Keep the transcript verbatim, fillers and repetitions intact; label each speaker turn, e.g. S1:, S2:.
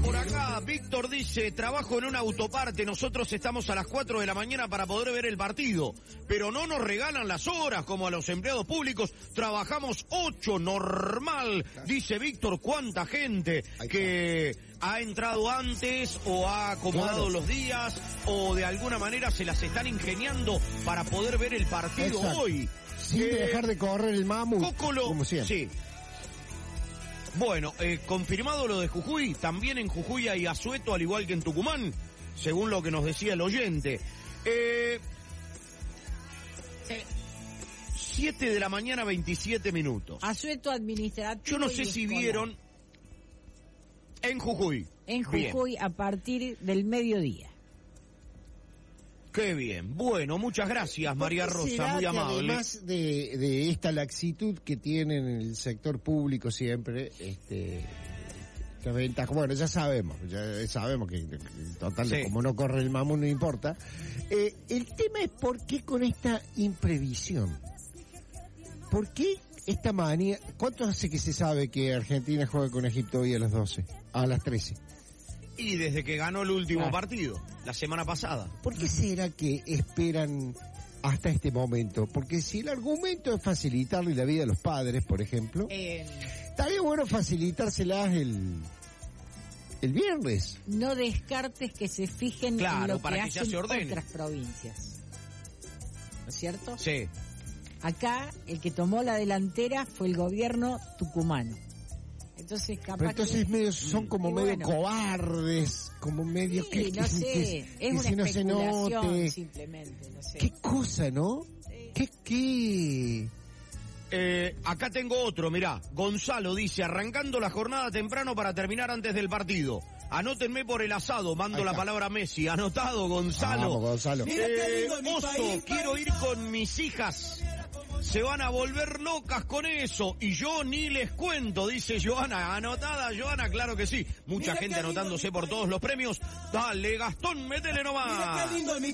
S1: por acá. Víctor dice, trabajo en una autoparte, nosotros estamos a las cuatro de la mañana para poder ver el partido, pero no nos regalan las horas como a los empleados públicos, trabajamos ocho, normal. Dice Víctor, cuánta gente que ha entrado antes o ha acomodado claro. los días o de alguna manera se las están ingeniando para poder ver el partido Exacto. hoy.
S2: Sin eh, dejar de correr el mamut,
S1: Cócolo,
S2: como siempre.
S1: Sí. Bueno, eh, confirmado lo de Jujuy, también en Jujuy hay asueto al igual que en Tucumán, según lo que nos decía el oyente. Eh, eh, siete de la mañana, veintisiete minutos.
S3: Asueto administrativo.
S1: Yo no sé si escolar. Vieron en Jujuy.
S3: En Jujuy bien. A partir del mediodía.
S1: Qué bien. Bueno, muchas gracias, María Rosa, muy amable.
S2: Además de, de esta laxitud que tiene en el sector público siempre, este, que ventaja, bueno, ya sabemos, ya sabemos que, total, sí. como no corre el mamut no importa. Eh, el tema es por qué con esta imprevisión. ¿Por qué esta manía? ¿Cuánto hace que se sabe que Argentina juega con Egipto hoy a las doce? A las trece.
S1: Y desde que ganó el último claro. partido, la semana pasada.
S2: ¿Por qué será que esperan hasta este momento? Porque si el argumento es facilitarle la vida a los padres, por ejemplo, eh... estaría bueno facilitárselas el el viernes.
S3: No descartes que se fijen
S1: claro,
S3: en lo
S1: para
S3: que,
S1: que
S3: hacen
S1: ya se ordene.
S3: Otras provincias. ¿No es cierto?
S1: Sí.
S3: Acá el que tomó la delantera fue el gobierno tucumano. Entonces, capaz
S2: Pero entonces
S3: que...
S2: medio, son como medio
S3: bueno.
S2: cobardes, como medio
S3: sí,
S2: que,
S3: no
S2: que,
S3: sé,
S2: que,
S3: es
S2: que
S3: una
S2: si no se note.
S3: Simplemente, no sé.
S2: Qué cosa, ¿no? Sí. Qué, qué...
S1: Eh, acá tengo otro, mirá, Gonzalo dice, arrancando la jornada temprano para terminar antes del partido. Anótenme por el asado, mando la palabra Messi. Anotado, Gonzalo.
S2: Vamos, Gonzalo.
S1: Eh, Oso, quiero ir con mis hijas. Se van a volver locas con eso. Y yo ni les cuento, dice Joana. Anotada, Joana, claro que sí. Mucha Mira gente anotándose por todos los premios. Dale, Gastón, métele nomás.
S4: Mira qué lindo mi